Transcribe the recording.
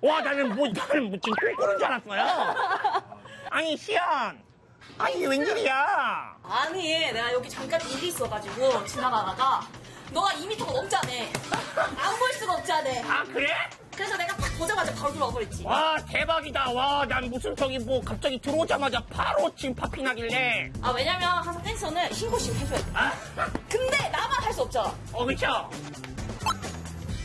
와, 나는 지금 꿈꾸는 줄 알았어요. 아니, 시연. 아니, 이게 웬일이야? 아니, 내가 여기 잠깐 일이 있어가지고 지나가다가 너가 2m가 넘잖아. 안 볼 수가 없잖아. 아, 그래? 그래서 내가 딱 보자마자 바로 들어와버렸지. 와, 대박이다. 와, 난 무슨 갑자기 들어오자마자 바로 지금 파핀하길래. 아, 왜냐면 항상 댄서는 신고식 해줘야 돼. 아, 근데 나만 할 수 없잖아. 그쵸?